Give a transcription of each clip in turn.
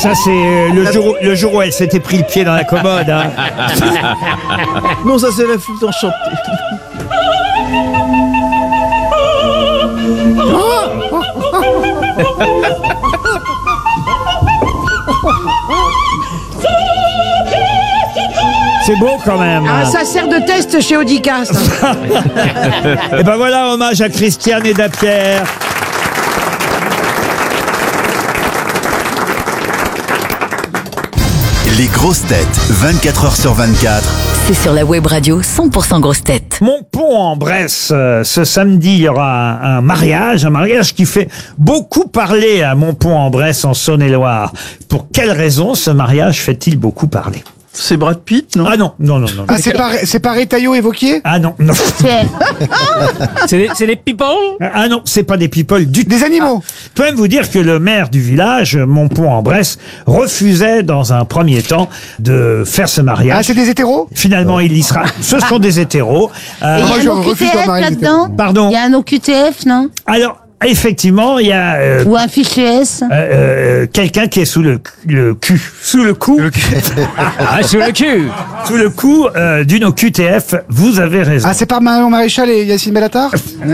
ça c'est le jour où elle s'était pris le pied dans la commode. Hein. Non, ça c'est la flûte enchantée. C'est beau quand même. Ah, ça sert de test chez Audicast. Et ben voilà, hommage à Christiane et Dapierre. Les grosses têtes, 24 heures sur 24. C'est sur la web radio 100% grosses têtes. Montpont-en-Bresse, ce samedi, il y aura un mariage qui fait beaucoup parler à Montpont-en-Bresse en Saône-et-Loire. Pour quelle raison ce mariage fait-il beaucoup parler? C'est Brad Pitt, non? Ah non. Ah, c'est pas Retailleau évoqué? Ah non. C'est des people? Ah non, c'est pas des people du tout. Des animaux? Je peux même vous dire que le maire du village, Montpont-en-Bresse, refusait dans un premier temps de faire ce mariage. Ah, c'est des hétéros? Finalement, il y sera. Ce sont des hétéros. Il y a moi, je un refuse OQTF de marier là-dedans? Pardon? Il y a un OQTF, non? Alors, effectivement, il y a Ou un fichier S? quelqu'un qui est sous le cul. Sous le coup. Ah, sur le cul. Sous le coup d'une OQTF. Vous avez raison. Ah, c'est par Marion Maréchal et Yacine Bellatar?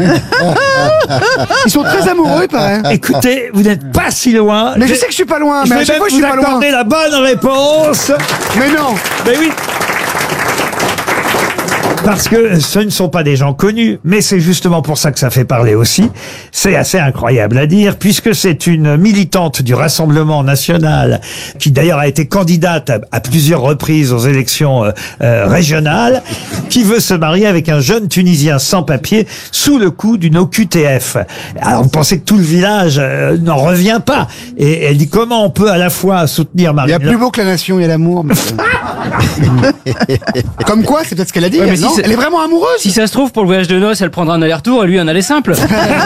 Ils sont très amoureux, il paraît. Écoutez, vous n'êtes pas si loin. Mais je sais que je suis pas loin, Je mais vais à chaque même fois je vous suis pas loin. accorder la bonne réponse. Mais non! Mais oui. Parce que ce ne sont pas des gens connus, mais c'est justement pour ça que ça fait parler aussi. C'est assez incroyable à dire, puisque c'est une militante du Rassemblement national, qui d'ailleurs a été candidate à plusieurs reprises aux élections régionales, qui veut se marier avec un jeune Tunisien sans papier sous le coup d'une OQTF. Alors vous pensez que tout le village n'en revient pas. Et elle dit comment on peut à la fois soutenir Il y Marine a plus beau que la nation, il y a l'amour. mais- Comme quoi, c'est peut-être ce qu'elle a dit. Ouais, mais elle, si non c'est- elle est vraiment amoureuse. Si ça se trouve, pour le voyage de noces, elle prendra un aller-retour et lui un aller simple.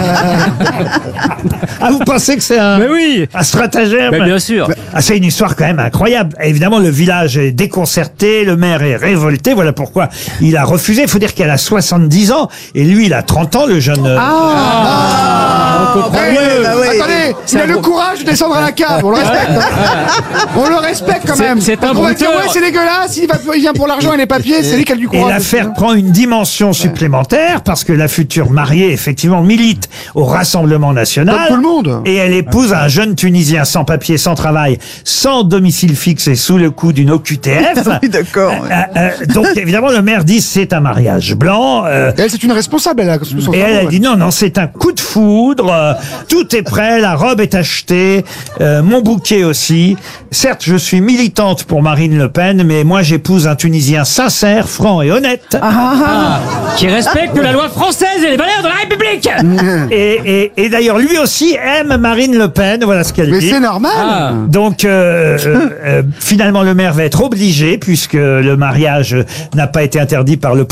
Ah, vous pensez que c'est un... Mais oui. Un stratagème. Bah, bien sûr. Ah, c'est une histoire quand même incroyable. Évidemment, le village est déconcerté, le maire est révolté. Voilà pourquoi il a refusé. Il faut dire qu'elle a 70 ans et lui, il a 30 ans, le jeune. On comprend Ouais, mieux. attendez, il a le courage de descendre à la cave. On le respecte. On le respecte quand même. C'est un On va dire, brouteur. ouais, c'est dégueulasse. Il vient pour l'argent et les papiers. C'est lui qui a du Et courage. l'affaire prend une dimension supplémentaire parce que la future mariée, effectivement, milite au Rassemblement national. Comme tout le monde. Et elle épouse un jeune Tunisien sans papier, sans travail, sans domicile fixe et sous le coup d'une OQTF. Oui, d'accord. Donc, évidemment, le maire dit c'est un mariage blanc. Et elle, c'est une responsable. Elle a sous son Et elle a cerveau, dit non, c'est un coup de foudre. Tout est prêt, la robe est achetée, mon bouquet aussi. Certes, je suis militante pour Marine Le Pen, mais moi j'épouse un Tunisien sincère, franc et honnête. Qui respecte la loi française et les valeurs de la République. Et d'ailleurs, lui aussi aime Marine Le Pen. Voilà ce qu'elle Mais dit. c'est normal. Donc, finalement, le maire va être obligé, puisque le mariage n'a pas été interdit par le